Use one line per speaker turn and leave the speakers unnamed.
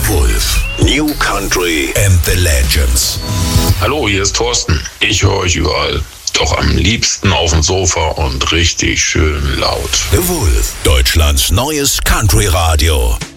Wolf. New Country and the Legends.
Hallo, hier ist Thorsten. Ich höre euch überall. Doch am liebsten auf dem Sofa und richtig schön laut.
The Wolf. Deutschlands neues Country-Radio.